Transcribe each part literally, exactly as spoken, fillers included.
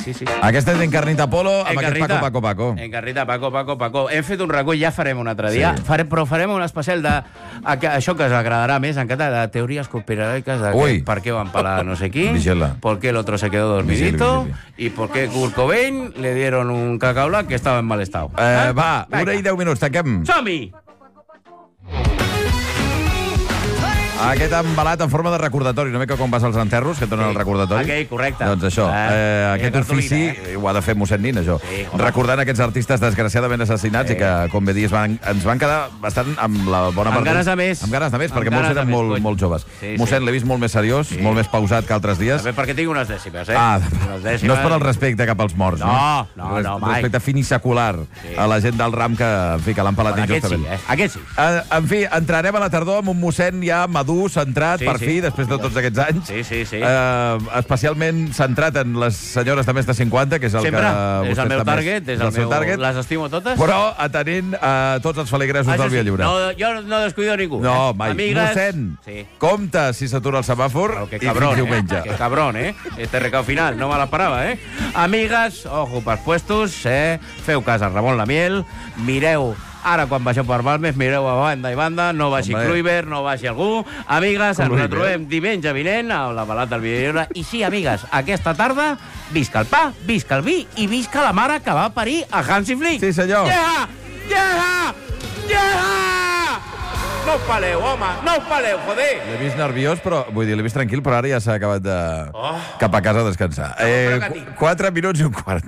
Sí, sí. Aquesta és Encarnita Polo amb Encarnita. aquest Paco, Paco, Paco. Encarnita, Paco, Paco, Paco. Hem fet un recull, ja farem un altre dia, Sí. Fare, però farem un especial de a, que, això que us agradarà més, en català, de teories conspiranoicas, de Ui. que, per què van pelar no sé qui, Vigila. por qué el otro se quedó dormidito, Vigili, y por qué Kurt Cobain le dieron un cacao black que estaba en mal estado. Eh, va, Vinga. una i deu minuts, tanquem. Som-hi! Aquest embalat en forma de recordatori, una mica com vas als enterros, que et donen Sí. el recordatori. Aquell, correcte. Doncs això, Eh, eh, aquella aquest ofici cartolina, eh? ho ha de fer mossèn Nin, això. Sí, home. Recordant aquests artistes desgraciadament assassinats Sí. i que, com bé dius, van, ens van quedar bastant amb la bona Amb part... ganes de més. Amb ganes de més, Amb perquè molts ganes de eren més, molt, cony. molt joves. Sí, Mossèn sí. l'he vist molt més seriós, Sí. molt més pausat que altres dies. També perquè tinc unes dècimes, eh? Ah, Unes dècimes. no és per al respecte cap als morts, No, no, no, mai. Respecte finissecular Sí. a la gent del ram que, en fi, que l'han pelat Bueno, aquest sí, injustament. eh? Aquest sí. Eh, en fi, entrarem a la tardor amb un mossèn ja madur, centrat, Sí, per sí. fi, després de tots aquests anys. Sí, sí, sí. Eh, especialment centrat en les senyores de més de cinquanta, que és el Sempre. que És vostè el meu està target, més, és el seu meu... target, Les estimo totes. però atenent a tots els feligresos Això del sí, Via Lliure. no, jo no descuido ningú. No, eh? mai. Amigues... Mossèn, Sí. compte si s'atura el semàfor Però que i fins cabrón, diumenge. eh? Que cabrón, eh? Este recao final, no me l'esperava, eh? Amigues, ojo pels puestos, eh? Feu cas a Ramon Lamiel, mireu ara quan baixeu per Balmes, mireu a banda i banda, no baixi Home. Kluivert, no baixi algú. Amigues, ens Kluivert. retrobem diumenge vinent a la balada del Via Lliure. I sí, amigues, aquesta tarda, visca el pa, visca el vi i visca la mare que va parir a Hansi Flick. Sí, senyor. Yeah! Yeah! Yeah! No us peleu, home, no us peleu, joder! L'he vist nerviós, però vull dir, l'he vist tranquil, però ara ja s'ha acabat de... Oh. cap a casa a descansar. Eh, però que qu- quatre minuts i un quart.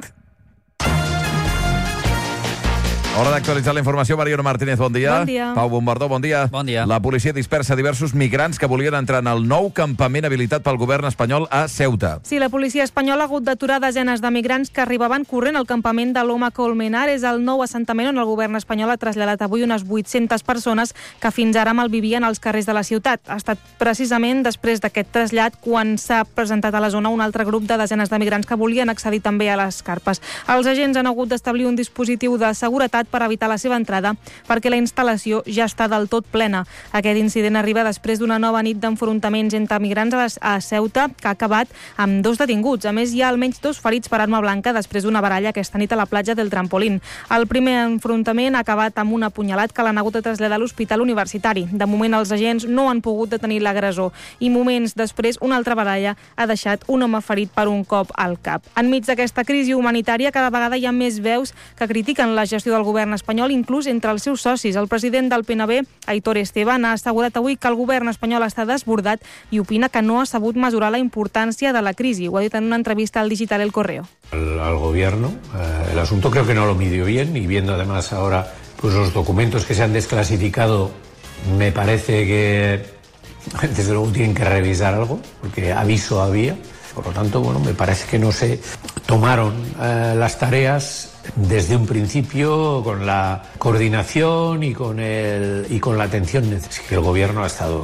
Hora d'actualitzar la informació. Mariano Martínez, bon dia. Bon dia. Pau Bombardó, bon dia. Bon dia. La policia dispersa diversos migrants que volien entrar en el nou campament habilitat pel govern espanyol a Ceuta. Sí, la policia espanyola ha hagut d'aturar desenes de migrants que arribaven corrent al campament de Loma Colmenar. És el nou assentament on el govern espanyol ha traslladat avui unes vuit-centes persones que fins ara malvivien als carrers de la ciutat. Ha estat precisament després d'aquest trasllat quan s'ha presentat a la zona un altre grup de desenes de migrants que volien accedir també a les carpes. Els agents han hagut d'establir un dispositiu de seguretat per evitar la seva entrada perquè la instal·lació ja està del tot plena. Aquest incident arriba després d'una nova nit d'enfrontaments entre migrants a, les, a Ceuta que ha acabat amb dos detinguts. A més, hi ha almenys dos ferits per arma blanca després d'una baralla aquesta nit a la platja del Trampolín. El primer enfrontament ha acabat amb un apunyalat que l'han hagut de traslladar a l'hospital universitari. De moment, els agents no han pogut detenir l'agressor i moments després una altra baralla ha deixat un home ferit per un cop al cap. Enmig d'aquesta crisi humanitària, cada vegada hi ha més veus que critiquen la gestió del govern espanyol, inclús entre els seus socis. El president del P N B, Aitor Esteban, ha assegurat avui que el govern espanyol està desbordat i opina que no ha sabut mesurar la importància de la crisi. Ho ha dit en una entrevista al digital El Correo. Al, al gobierno. Eh, el asunto creo que no lo midió bien y viendo además ahora pues los documentos que se han desclasificado, me parece que desde luego tienen que revisar algo, porque aviso había. Por lo tanto, bueno, me parece que no se tomaron eh, las tareas desde un principio con la coordinación y con, el, y con la atención necesaria. Que el gobierno ha estado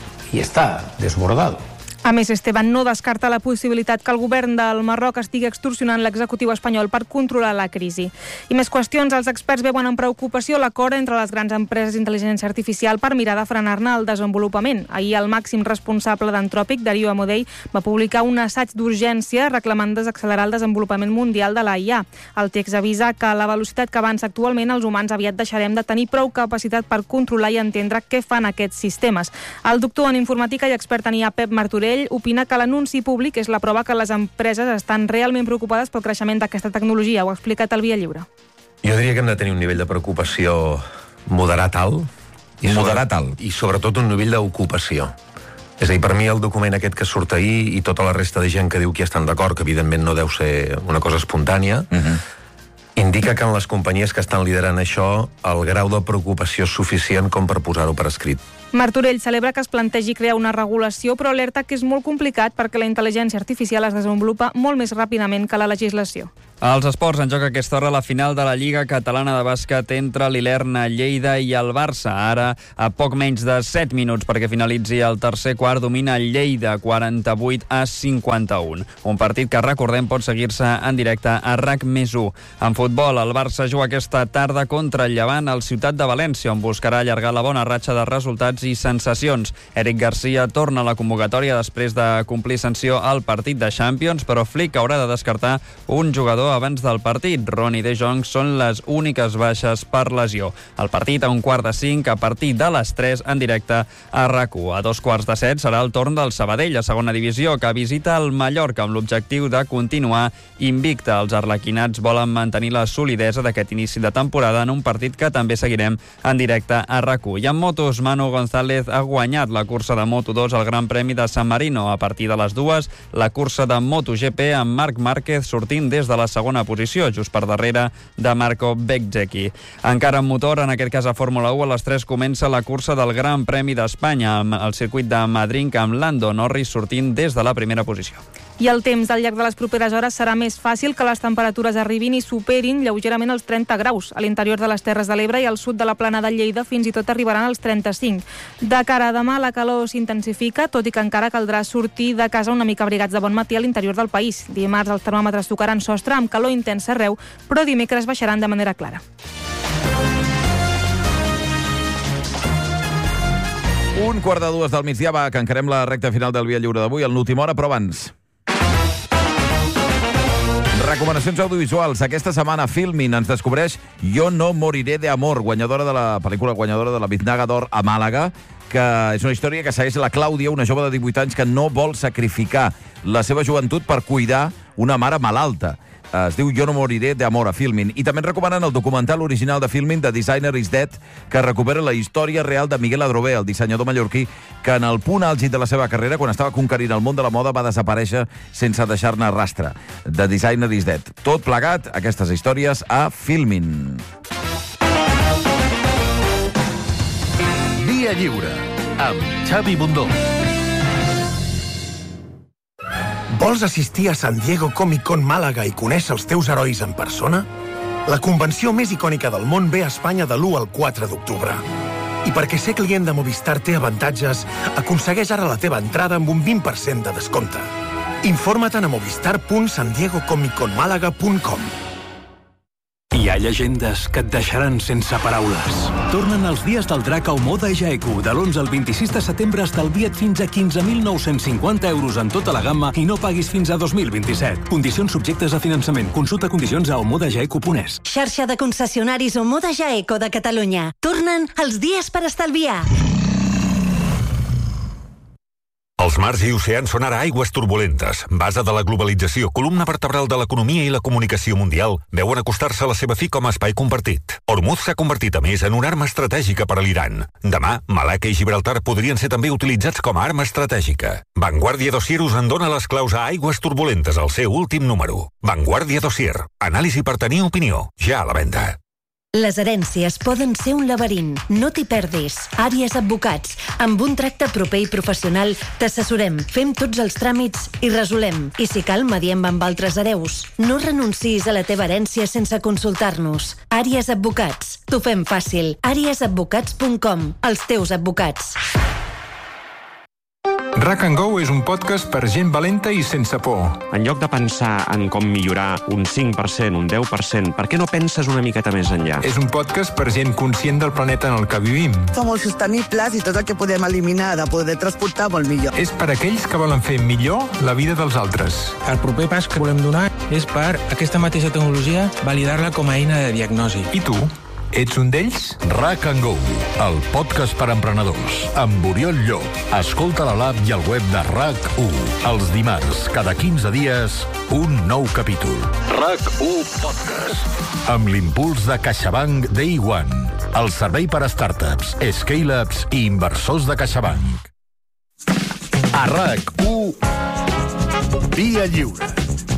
y está desbordado. A més, Esteban no descarta la possibilitat que el govern del Marroc estigui extorsionant l'executiu espanyol per controlar la crisi. I més qüestions, els experts veuen amb preocupació l'acord entre les grans empreses d'intel·ligència artificial per mirar de frenar-ne el desenvolupament. Ahir el màxim responsable d'Antròpic, Darío Amodei, va publicar un assaig d'urgència reclamant desaccelerar el desenvolupament mundial de la I A. El text avisa que a la velocitat que avança actualment, els humans aviat deixarem de tenir prou capacitat per controlar i entendre què fan aquests sistemes. El doctor en informàtica i expert en I A, Pep Martorell, opina que l'anunci públic és la prova que les empreses estan realment preocupades pel creixement d'aquesta tecnologia. Ho ha explicat el Via Lliure. Jo diria que hem de tenir un nivell de preocupació moderat alt. I Moderat alt. I sobretot un nivell d'ocupació. És a dir, per mi el document aquest que surt ahir i tota la resta de gent que diu que hi estan d'acord, que evidentment no deu ser una cosa espontània, uh-huh. indica que en les companyies que estan liderant això el grau de preocupació és suficient com per posar-ho per escrit. Martorell celebra que es plantegi crear una regulació, però alerta que és molt complicat perquè la intel·ligència artificial es desenvolupa molt més ràpidament que la legislació. Als esports, en joc a aquesta hora la final de la Lliga Catalana de Bàsquet entre l'Ilerna, Lleida i el Barça. Ara, a poc menys de set minuts perquè finalitzi el tercer quart, domina el Lleida, quaranta-vuit a cinquanta-un. Un partit que, recordem, pot seguir-se en directe a RAC més u. En futbol, el Barça juga aquesta tarda contra el Llevant al Ciutat de València, on buscarà allargar la bona ratxa de resultats novetats i sensacions. Eric Garcia torna a la convocatòria després de complir sanció al partit de Champions, però Flick haurà de descartar un jugador abans del partit. Ron i De Jong són les úniques baixes per lesió. El partit a un quart de cinc a partir de les tres en directe a RAC u. A dos quarts de set serà el torn del Sabadell a segona divisió, que visita el Mallorca amb l'objectiu de continuar invicte. Els arlequinats volen mantenir la solidesa d'aquest inici de temporada en un partit que també seguirem en directe a RAC u. I en motos, Manu González ha guanyat la cursa de Moto dos al Gran Premi de San Marino. A partir de les dues, la cursa de MotoGP amb Marc Márquez sortint des de la segona posició, just per darrere de Marco Bezzecchi. Encara en motor, en aquest cas a Fórmula u, a les tres comença la cursa del Gran Premi d'Espanya amb el circuit de Madrid, amb Lando Norris sortint des de la primera posició. I el temps al llarg de les properes hores serà més fàcil, que les temperatures arribin i superin lleugerament els trenta graus. A l'interior de les Terres de l'Ebre i al sud de la plana de Lleida fins i tot arribaran als trenta-cinc. De cara a demà, la calor s'intensifica, tot i que encara caldrà sortir de casa una mica abrigats de bon matí a l'interior del país. Dimarts els termòmetres tocaran sostre amb calor intensa arreu, però dimecres baixaran de manera clara. Un quart de dues del migdia, va, que encarem la recta final del Via Lliure d'avui, el l'última hora, però abans. Recomanacions audiovisuals. Aquesta setmana Filmin ens descobreix Jo no moriré de amor, guanyadora de la pel·lícula guanyadora de la Biznaga d'Or a Màlaga, que és una història que segueix la Clàudia, una jove de divuit anys que no vol sacrificar la seva joventut per cuidar una mare malalta. Es diu Jo no moriré de amor a Filmin. I també ens recomanen el documental original de Filmin, The Designer is Dead, que recupera la història real de Miguel Adrover, el dissenyador mallorquí, que en el punt àlgid de la seva carrera, quan estava conquerint el món de la moda, va desaparèixer sense deixar-ne rastre. The Designer is Dead. Tot plegat, aquestes històries a Filmin. Via Lliure, amb Xavi Bundó. Vols assistir a San Diego Comic Con Màlaga i conèixer els teus herois en persona? La convenció més icònica del món ve a Espanya de l'u al quatre d'octubre. I perquè ser client de Movistar té avantatges, aconsegueix ara la teva entrada amb un vint per cent de descompte. Informa't a movistar punt san diego comic con malaga punt com. Hi ha llegendes que et deixaran sense paraules. Tornen els dies del drac a Omoda Jaeku. De l'onze al vint-i-sis de setembre estalvia't fins a quinze mil nou-cents cinquanta euros en tota la gamma i no paguis fins a dos mil vint-i-set. Condicions subjectes a finançament. Consulta condicions a omoda jaeku punt es. Xarxa de concessionaris Omoda Jaeku de Catalunya. Tornen els dies per estalviar. Els mars i oceans són ara aigües turbulentes. Base de la globalització, columna vertebral de l'economia i la comunicació mundial, veuen acostar-se a la seva fi com a espai compartit. Hormuz s'ha convertit, a més, en una arma estratègica per a l'Iran. Demà, Malacca i Gibraltar podrien ser també utilitzats com a arma estratègica. Vanguardia Dossier us en dona les claus a aigües turbulentes al seu últim número. Vanguardia Dossier. Anàlisi per tenir opinió. Ja a la venda. Les herències poden ser un laberint. No t'hi perdis. Àries Advocats. Amb un tracte proper i professional t'assessorem, fem tots els tràmits i resolem. I si cal, mediem amb altres hereus. No renuncis a la teva herència sense consultar-nos. Àries Advocats. T'ho fem fàcil. àries advocats punt com. Els teus advocats. RAC and Go és un podcast per gent valenta i sense por. En lloc de pensar en com millorar un cinc per cent, un deu per cent, per què no penses una miqueta més enllà? És un podcast per gent conscient del planeta en el que vivim. Som molt sostenibles i tot el que podem eliminar de poder transportar molt millor. És per aquells que volen fer millor la vida dels altres. El proper pas que volem donar és per aquesta mateixa tecnologia validar-la com a eina de diagnosi. I tu? Ets un d'ells? RAC and Go, el podcast per emprenedors, amb Oriol Llop. Escolta la l'app i el web de RAC u. Els dimarts, cada quinze dies, un nou capítol. RAC u Podcast. Amb l'impuls de CaixaBank Day One, el servei per a startups, scale-ups i inversors de CaixaBank. A RAC u, Via Lliure.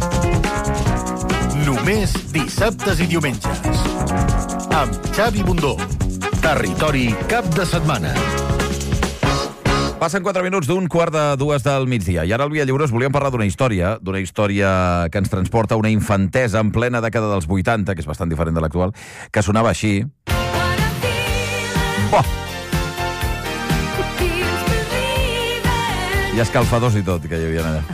Només dissabtes i diumenges. Amb Xavi Bundó. Territori cap de setmana. Passen quatre minuts d'un quart de dues del migdia. I ara al Via Lliure us volíem parlar d'una història, d'una història que ens transporta a una infantesa en plena dècada dels vuitanta, que és bastant diferent de l'actual, que sonava així. Oh! I escalfadors i tot, que hi havia allà.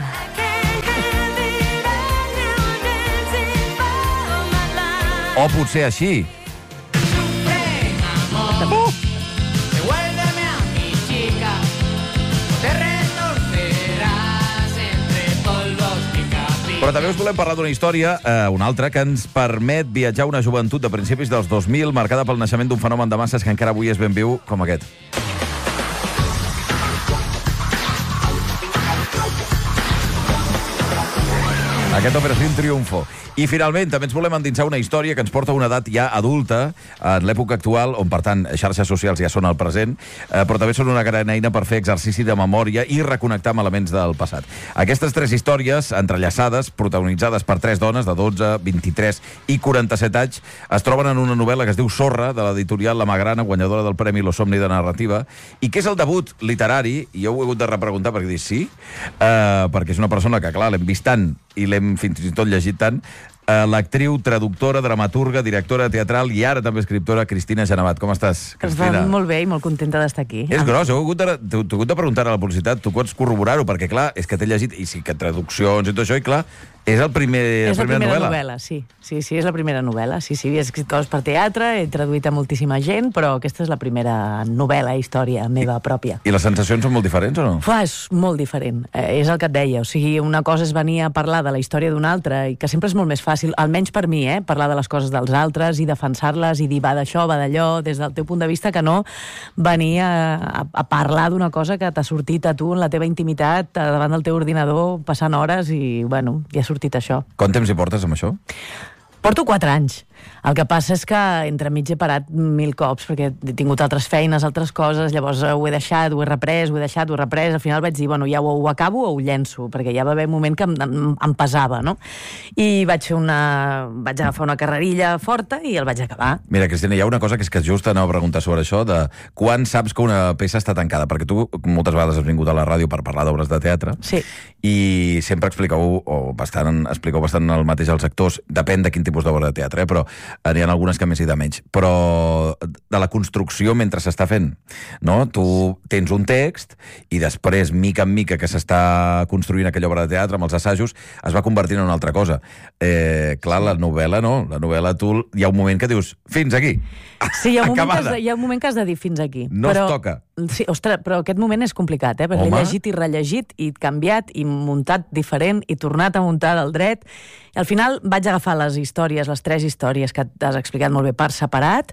O potser així. Uh! Però també us volem parlar d'una història, eh, una altra, que ens permet viatjar a una joventut de principis dels dos mil, marcada pel naixement d'un fenomen de masses que encara avui és ben viu, com aquest. Aquest Operació Triunfo. I finalment també ens volem endinsar una història que ens porta a una edat ja adulta, en l'època actual, on per tant xarxes socials ja són el present, eh, però també són una gran eina per fer exercici de memòria i reconnectar amb elements del passat. Aquestes tres històries, entrellaçades, protagonitzades per tres dones de dotze, vint-i-tres i quaranta-set anys, es troben en una novel·la que es diu Sorra, de l'editorial La Magrana, guanyadora del Premi Lo Somni de Narrativa, i que és el debut literari, i jo ho he hagut de repreguntar perquè dic sí, eh, perquè és una persona que, clar, l'hem vist tant i l'hem fins i tot llegit tant, uh, l'actriu, traductora, dramaturga, directora teatral i ara també escriptora, Cristina Genevat. Com estàs, Cristina? Molt bé i molt contenta d'estar aquí. És gros, heu hagut de, t'he hagut de preguntar a la publicitat, tu pots corroborar-ho, perquè clar, és que t'he llegit, i sí que traduccions i tot això, i clar, és el primer, és la primera, primera novel·la. novel·la, sí. Sí, sí, és la primera novel·la. Sí, sí, he escrit coses per teatre, he traduït a moltíssima gent, però aquesta és la primera novel·la, història meva pròpia. I les sensacions són molt diferents o no? Fa, és molt diferent. Eh, és el que et deia. O sigui, una cosa és venir a parlar de la història d'una altra, i que sempre és molt més fàcil, almenys per mi, eh, parlar de les coses dels altres i defensar-les i dir va d'això, va d'allò, des del teu punt de vista, que no venir a, a, a parlar d'una cosa que t'ha sortit a tu en la teva intimitat, davant del teu ordinador, passant hores, i, bueno, ja ha sortit això. Quant temps hi portes amb això? Porto quatre anys. El que passa és que entremig he parat mil cops, perquè he tingut altres feines, altres coses, llavors ho he deixat, ho he reprès, ho he deixat, ho he reprès, al final vaig dir, bueno, ja ho, ho acabo o ho llenço, perquè ja va haver un moment que em, em, em pesava, no? I vaig fer una... vaig agafar una carrerilla forta i el vaig acabar. Mira, Cristina, hi ha una cosa que és que just anava a preguntar sobre això, de quan saps que una peça està tancada, perquè tu moltes vegades has vingut a la ràdio per parlar d'obres de teatre, sí, i sempre expliqueu, o bastant, expliqueu bastant el mateix als actors, depèn de quin tipus d'obra de teatre, eh? Però n'hi ha algunes que més i de menys, però de la construcció mentre s'està fent, no? Tu tens un text i després, mica en mica que s'està construint aquella obra de teatre amb els assajos, es va convertint en una altra cosa. Eh, clar, la novel·la no, la novel·la tu, hi ha un moment que dius, fins aquí, sí, hi ha un moment que has acabada. de, hi ha un moment que has de dir fins aquí. No però, es toca. Sí, ostres, però aquest moment és complicat, eh? Perquè Home. he llegit i rellegit i canviat i muntat diferent i tornat a muntar del dret. I al final vaig agafar les històries, les tres històries que t'has explicat molt bé per separat,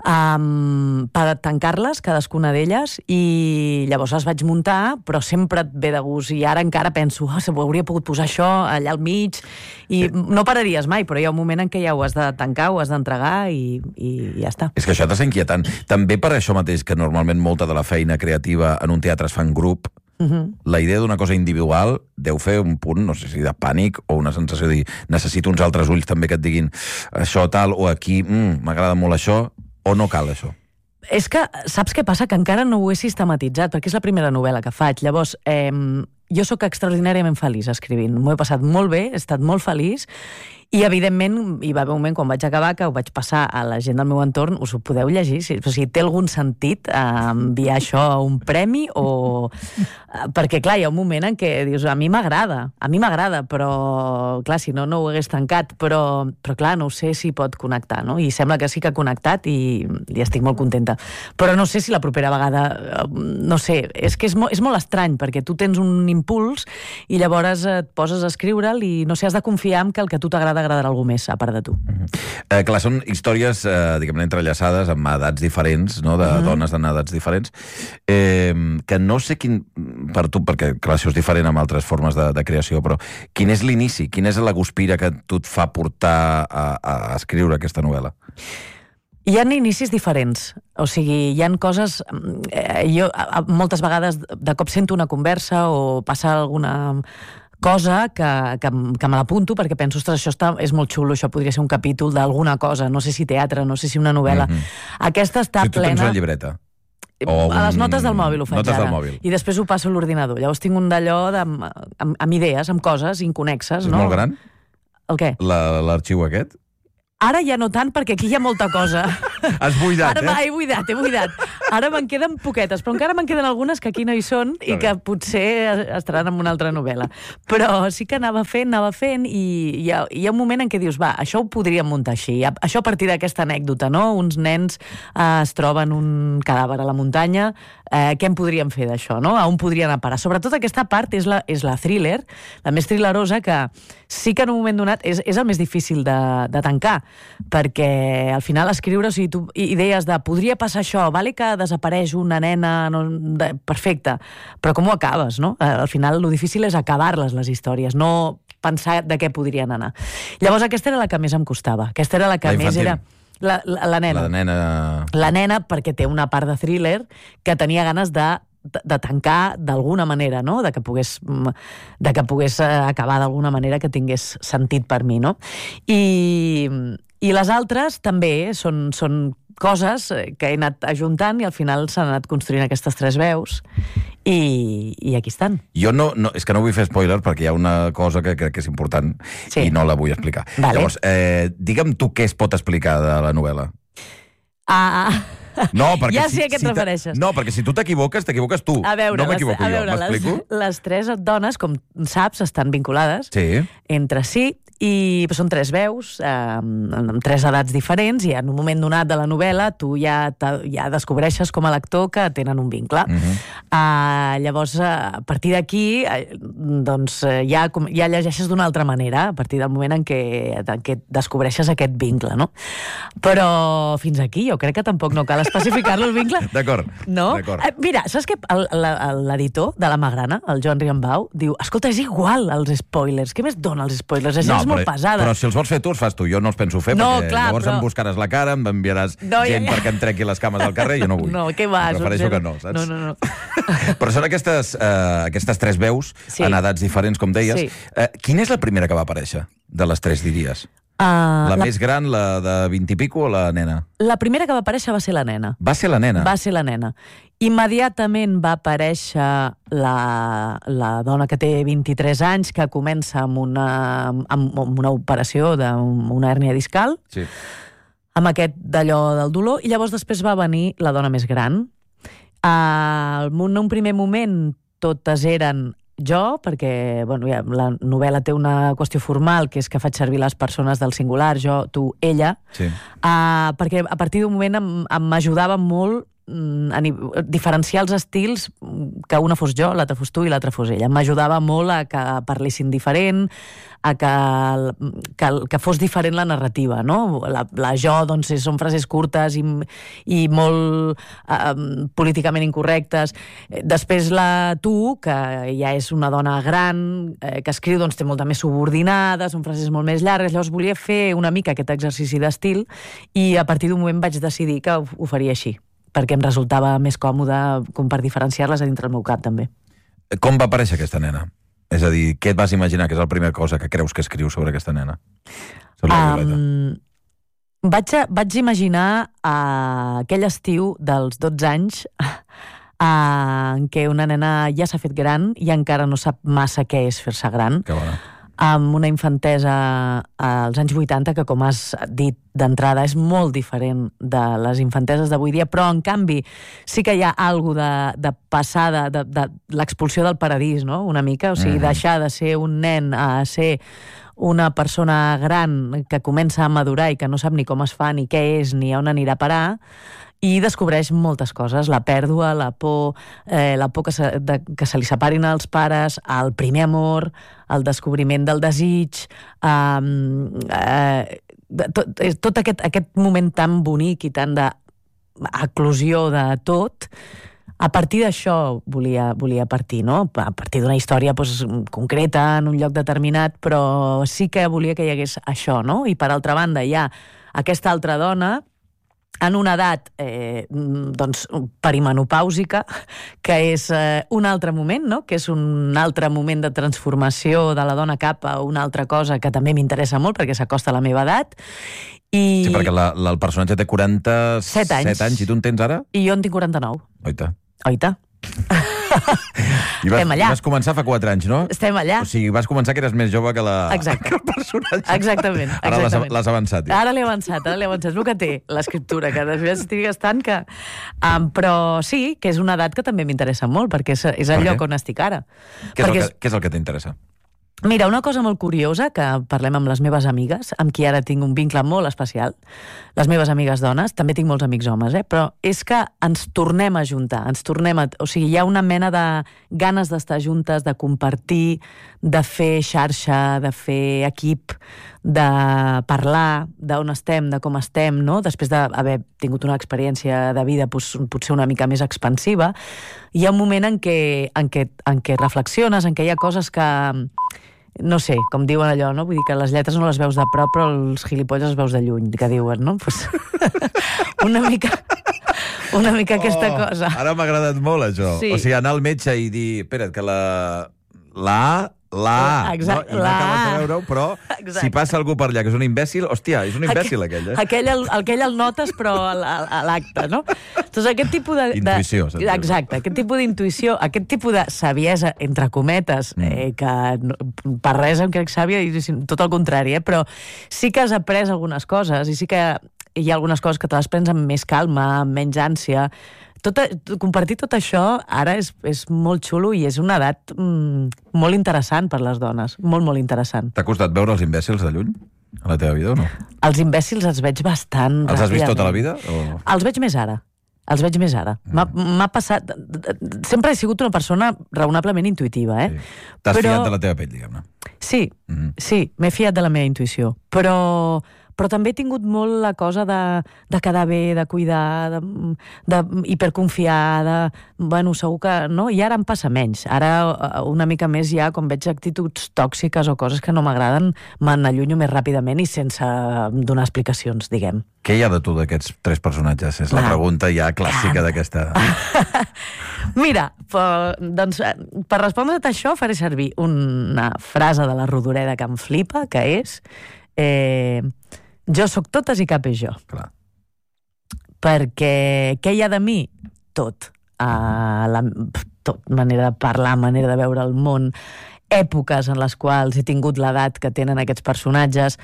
um, per tancar-les, cadascuna d'elles, i llavors les vaig muntar, però sempre et ve de gust. I ara encara penso, oh, se hauria pogut posar això allà al mig, i sí, no pararies mai, però hi ha un moment en què ja ho has de tancar, ho has d'entregar i, i ja està. És que això t'està inquietant. També per això mateix que normalment molta de la feina creativa en un teatre es fa en grup, Uh-huh. la idea d'una cosa individual deu fer un punt, no sé si de pànic o una sensació de dir, necessito uns altres ulls també que et diguin això tal, o aquí, mm, m'agrada molt això, o no cal això. És que, saps què passa? Que encara no ho he sistematitzat, perquè és la primera novel·la que faig. Llavors, eh, jo sóc extraordinàriament feliç escrivint. M'ho he passat molt bé, he estat molt feliç, i, evidentment, hi va haver un moment quan vaig acabar que ho vaig passar a la gent del meu entorn, us ho podeu llegir, si, o sigui, té algun sentit eh, enviar això a un premi o... Eh, perquè, clar, hi ha un moment en què dius, a mi m'agrada, a mi m'agrada, però, clar, si no, no ho hagués tancat, però, però clar, no sé si pot connectar, no? I sembla que sí que ha connectat i, i estic molt contenta. Però no sé si la propera vegada, eh, no sé, és que és, mo és molt estrany, perquè tu tens un impuls i llavors et poses a escriure'l i, no sé, has de confiar en que el que a tu t'agrada agradarà algú més, a part de tu. Uh-huh. eh, clar, són històries, eh, diguem-ne, entrellaçades amb edats diferents, no?, de uh-huh. dones en edats diferents, eh, que no sé quin, per tu, perquè clar, això és diferent amb altres formes de, de creació, però quin és l'inici, quina és la guspira que tu et fa portar a, a escriure aquesta novel·la? Hi ha inicis diferents, o sigui, hi ha coses... Eh, jo a, a, moltes vegades de cop sento una conversa o passa alguna cosa que, que, que me l'apunto perquè penso, ostres, això està, és molt xulo, això podria ser un capítol d'alguna cosa, no sé si teatre, no sé si una novel·la. Mm-hmm. Aquesta està si tu plena... tens una llibreta? O un... A les notes del mòbil ho faig notes ara. Del mòbil. I després ho passo a l'ordinador. Llavors tinc un d'allò de, amb, amb, amb idees, amb coses inconnexes. És no? molt gran? El què? L'arxiu aquest? Ara ja no tant, perquè aquí hi ha molta cosa. Has buidat, Ara, eh? he buidat, he buidat. Ara me'n queden poquetes, però encara me'n queden algunes que aquí no hi són i que potser estaran en una altra novel·la. Però sí que anava fent, anava fent, i hi ha, hi ha un moment en què dius, va, això ho podríem muntar així. Això a partir d'aquesta anècdota, no? Uns nens eh, es troben un cadàver a la muntanya, eh, què en podríem fer d'això, no? A on podrien anar a parar? Sobretot aquesta part és la, és la thriller, la més thrillerosa, que sí que en un moment donat és, és el més difícil de, de tancar, perquè al final escriure, o sigui, tu idees de podria passar això, vale que desapareix una nena, no, de, perfecte, però com ho acabes, no? Al final el difícil és acabar-les, les històries, no pensar de què podrien anar. Llavors aquesta era la que més em costava, aquesta era la que La més infantil. era... La, la, la nena. La nena... La nena, perquè té una part de thriller que tenia ganes de de, de tancar d'alguna manera, no? De que pogués, de que pogués acabar d'alguna manera que tingués sentit per mi, no? I, i les altres també són, són coses que he anat ajuntant i al final s'han anat construint aquestes tres veus i, i aquí estan. Jo no, no, és que no vull fer spoiler perquè hi ha una cosa que crec que és important sí. i no la vull explicar. Vale. Llavors, eh, digue'm tu què es pot explicar de la novel·la. Ah, no, perquè ja si, sé a què et si refereixes. No, perquè si tu t'equivoques, t'equivoques tu. A veure, no m'equivoco les, a jo, veure, m'explico? Les, les tres dones, com saps, estan vinculades sí. entre si, i són tres veus, eh, amb tres edats diferents, i en un moment donat de la novel·la tu ja, ja descobreixes com a lector que tenen un vincle. Uh-huh. uh, llavors, a partir d'aquí, eh, doncs, ja, ja llegeixes d'una altra manera, a partir del moment en què, en què descobreixes aquest vincle, no? Però fins aquí jo crec que tampoc no cal especificar-lo, el vincle. D'acord. No? D'acord. Eh, mira, saps què? L'editor de la Magrana, el Joan Riambau, diu, escolta, és igual els spoilers, què més dona els spoilers? Això no, és molt però, pesada. Però si els vols fer tu, els fas tu. Jo no els penso fer, no, perquè clar, llavors però... em buscaràs la cara, em enviaràs no, gent ja, ja. perquè em trequi les cames al carrer, jo no vull. No, què vas? Prefereixo que no, saps? No, no, no. Però són aquestes, uh, aquestes tres veus, sí. en edats diferents, com deies. Sí. Uh, quina és la primera que va aparèixer, de les tres, diries? Uh, la, la més gran, la de vint i pico, o la nena? La primera que va aparèixer va ser la nena. Va ser la nena? Va ser la nena. Immediatament va aparèixer la, la dona que té vint-i-tres anys, que comença amb una, amb una operació d'una hèrnia discal, sí. amb aquest d'allò del dolor, i llavors després va venir la dona més gran. Uh, en un primer moment totes eren jo, perquè bueno, ja, la novel·la té una qüestió formal, que és que faig servir les persones del singular, jo, tu, ella, sí. uh, perquè a partir d'un moment m'ajudava molt a diferenciar els estils, que una fos jo, l'altra fos tu i l'altra fos ella. M'ajudava molt a que parlessin diferent, a que, que, que fos diferent la narrativa, no? La, la jo, doncs, són frases curtes i, i molt eh, políticament incorrectes. Després la tu, que ja és una dona gran, eh, que escriu, doncs, té molta més subordinada, són frases molt més llargues, llavors volia fer una mica aquest exercici d'estil i a partir d'un moment vaig decidir que ho, ho faria així, perquè em resultava més còmode com per diferenciar-les a dintre el meu cap, també. Com va aparèixer aquesta nena? És a dir, què et vas imaginar que és la primera cosa que creus que escrius sobre aquesta nena? Sobre la um, vaig, vaig imaginar uh, aquell estiu dels dotze anys uh, en què una nena ja s'ha fet gran i encara no sap massa què és fer-se gran. Que bona. Amb una infantesa als anys vuitanta, que com has dit d'entrada és molt diferent de les infanteses d'avui dia, però en canvi sí que hi ha alguna de, de passada, de, de l'expulsió del paradís, no? Una mica, o sigui, mm. deixar de ser un nen a ser una persona gran que comença a madurar i que no sap ni com es fa, ni què és, ni on anirà a parar, i descobreix moltes coses, la pèrdua, la por, eh, la por que se, de, que se li separin els pares, el primer amor, el descobriment del desig, eh, eh, tot, tot aquest, aquest moment tan bonic i tan d'eclosió de tot. A partir d'això volia, volia partir, no? A partir d'una història doncs, concreta, en un lloc determinat, però sí que volia que hi hagués això, no? I per altra banda hi ha aquesta altra dona en una edat eh, doncs, perimenopàusica, que és eh, un altre moment, no? Que és un altre moment de transformació de la dona cap a una altra cosa que també m'interessa molt perquè s'acosta a la meva edat. I... Sí, perquè la, la, el personatge té quaranta-set anys. anys. anys, i tu en tens ara? I jo en tinc quaranta-nou. Oita. Oita. I vas, Estem allà. I vas començar fa quatre anys, no? Estem allà. O sigui, vas començar que eres més jove que, la... Exacte. que el personatge. Exactament. Ara l'has exactament. l'has avançat. Ja. Ara l'he avançat, ara l'he avançat. És el que té l'escriptura, que després estigues tant que... Um, però sí, que és una edat que també m'interessa molt, perquè és, és el Per què? lloc on estic ara. Què és, perquè el que, què és el que t'interessa? Mira, una cosa molt curiosa, que parlem amb les meves amigues, amb qui ara tinc un vincle molt especial, les meves amigues dones, també tinc molts amics homes, eh? Però és que ens tornem a juntar, ens tornem a... O sigui, hi ha una mena de ganes d'estar juntes, de compartir, de fer xarxa, de fer equip, de parlar d'on estem, de com estem, no? Després d'haver tingut una experiència de vida potser una mica més expansiva, hi ha un moment en què, en què, en què reflexiones, en què hi ha coses que... no sé, com diuen allò, no? Vull dir que les lletres no les veus de prop, però els gilipolles els veus de lluny, que diuen, no? Pues, una mica... Una mica aquesta oh, cosa. Ara m'ha agradat molt, això. Sí. O sigui, anar al metge i dir, espera't, que la... La A... La A, Exacte, no? I no la acabes A. de veure-ho, però Exacte. si passa algú per allà que és un imbècil, hòstia, és un imbècil aquell, eh? Aquell, el, aquell el notes, però a, a, a l'acte, no? Doncs aquest tipus de... Intuïció, de, exacte, aquest tipus d'intuïció, aquest tipus de saviesa, entre cometes, mm. eh, que no, per res em crec sàvia, i tot el contrari, eh? Però sí que has après algunes coses, i sí que hi ha algunes coses que te les prens amb més calma, amb menys ànsia. Tot, compartir tot això ara és, és molt xulo i és una edat mm, molt interessant per les dones, molt, molt interessant. T'ha costat veure els imbècils de lluny a la teva vida o no? Els imbècils els veig bastant Els has vist ràpidament. tota la vida? O... Els veig més ara. Els veig més ara. Mm. M'ha passat... Sempre he sigut una persona raonablement intuïtiva, eh? Sí. T'has però... fiat de la teva pell, diguem-ne. Sí, mm. sí, m'he fiat de la meva intuïció. Però... però també he tingut molt la cosa de, de quedar bé, de cuidar, de, de hiperconfiar, de... Bueno, segur que... No? I ara em passa menys. Ara una mica més ja, quan veig actituds tòxiques o coses que no m'agraden, me n'allunyo més ràpidament i sense donar explicacions, diguem. Què hi ha de tu d'aquests tres personatges? És la ah, pregunta ja clàssica ah. d'aquesta... Mira, per, doncs, per respondre a això faré servir una frase de la Rodoreda que em flipa, que és... Eh, jo sóc totes i cap és jo. Clar. Perquè què hi ha de mi? Tot. Uh, la, tot. Manera de parlar, manera de veure el món, èpoques en les quals he tingut l'edat que tenen aquests personatges.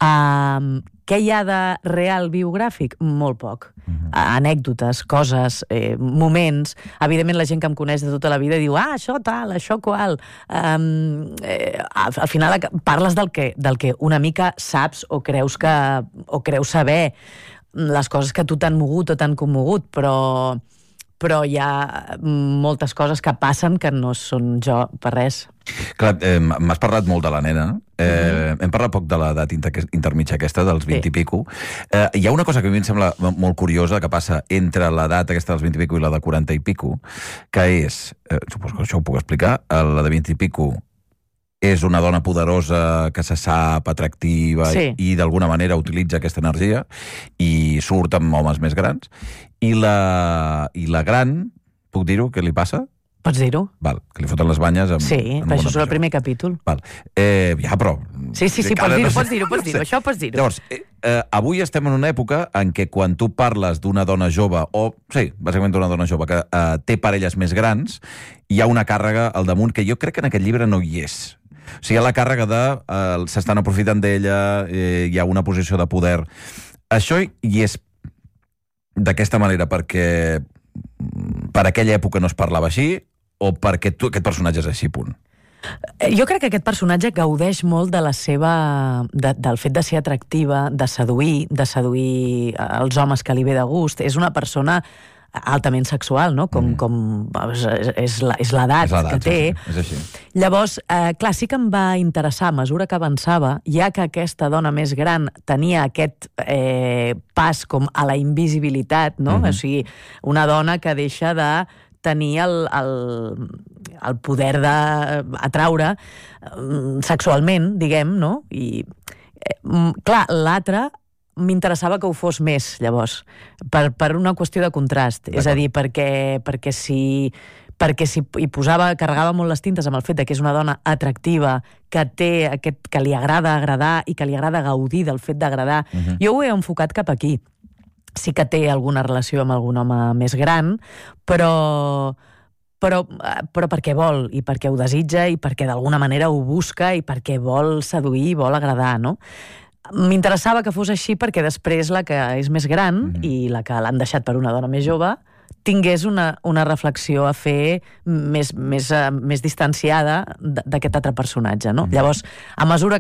Uh, què hi ha de real biogràfic? Molt poc. Uh-huh. Anècdotes, coses, eh, moments. Evidentment, la gent que em coneix de tota la vida diu ah, això tal, això qual. Um, eh, al, al final parles del que, del que una mica saps o creus, que, o creus saber, les coses que tu t'han mogut o t'han commogut, però... però hi ha moltes coses que passen que no són jo per res. Clar, eh, m'has parlat molt de la nena. Eh, uh-huh. Hem parlat poc de l'edat inter intermitja aquesta, dels vint sí. i pico. Eh, hi ha una cosa que a mi em sembla molt curiosa que passa entre l'edat aquesta dels vint i pico i la de quaranta i pico, que és, eh, suposo que això ho puc explicar, la de vint i pico és una dona poderosa que se sap atractiva sí. i, i d'alguna manera utilitza aquesta energia i surt amb homes més grans. I la, i la gran, puc dir-ho, què li passa? Pots dir-ho? Val, que li foten les banyes amb... Sí, amb però això és el primer capítol. Val. Eh, ja, però... Sí, sí, sí, pots dir-ho, pots dir-ho, pots dir-ho, això pots dir-ho. Llavors, eh, eh, avui estem en una època en què quan tu parles d'una dona jove, o, sí, bàsicament d'una dona jove que eh, té parelles més grans, hi ha una càrrega al damunt que jo crec que en aquest llibre no hi és. O sigui, hi ha la càrrega de... Eh, s'estan aprofitant d'ella, eh, hi ha una posició de poder. Això hi és d'aquesta manera perquè per aquella època no es parlava així o perquè tu, aquest personatge és així, punt? Jo crec que aquest personatge gaudeix molt de la seva... De, del fet de ser atractiva, de seduir, de seduir els homes que li ve de gust. És una persona altament sexual, no? Com, mm. com és l'edat que té. És així. Llavors, eh, clar, sí que em va interessar a mesura que avançava, ja que aquesta dona més gran tenia aquest eh, pas com a la invisibilitat, no? Mm-hmm. O sigui, una dona que deixa de tenir el, el, el poder d'atraure sexualment, diguem, no? I, eh, clar, l'altre m'interessava que ho fos més, llavors, per, per una qüestió de contrast. És a dir, perquè, perquè si... perquè si hi posava, carregava molt les tintes amb el fet de que és una dona atractiva, que té aquest, que li agrada agradar i que li agrada gaudir del fet d'agradar. Uh-huh. Jo ho he enfocat cap aquí. Sí que té alguna relació amb algun home més gran, però, però, però perquè vol, i perquè ho desitja, i perquè d'alguna manera ho busca, i perquè vol seduir, i vol agradar, no? M'interessava que fos així perquè després la que és més gran mm-hmm. i la que l'han deixat per una dona més jove tingués una, una reflexió a fer més, més, més distanciada d'aquest altre personatge, no? Mm-hmm. Llavors, a mesura